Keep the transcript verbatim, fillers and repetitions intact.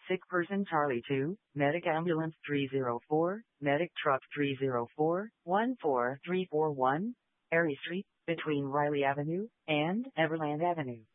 Sick person Charlie two, Medic Ambulance three zero four, Medic Truck three zero four, one four three four one, Erie Street, between Riley Avenue and Everland Avenue.